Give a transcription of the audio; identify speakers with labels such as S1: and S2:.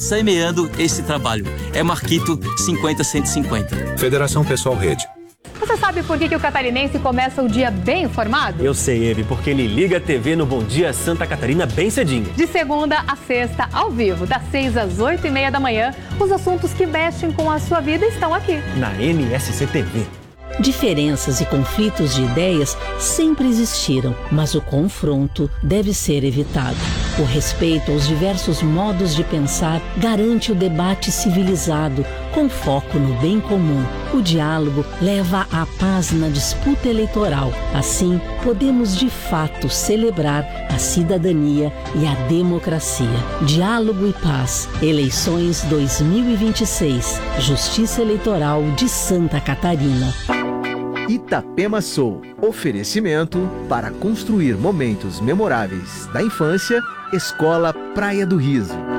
S1: semeando esse trabalho. É Marquito 50-150.
S2: Federação Pessoal Rede.
S3: Você sabe por que o catarinense começa o dia bem informado?
S4: Eu sei, Eve, porque ele liga a TV no Bom Dia Santa Catarina bem cedinho.
S3: De segunda a sexta, ao vivo, das 6 às 8h30 da manhã, os assuntos que mexem com a sua vida estão aqui.
S4: Na MSC TV.
S5: Diferenças e conflitos de ideias sempre existiram, mas o confronto deve ser evitado. O respeito aos diversos modos de pensar garante o debate civilizado, com foco no bem comum. O diálogo leva à paz na disputa eleitoral. Assim, podemos de fato celebrar a cidadania e a democracia. Diálogo e paz. Eleições 2026. Justiça Eleitoral de Santa Catarina.
S6: Itapema Soul. Oferecimento para construir momentos memoráveis da infância. Escola Praia do Riso.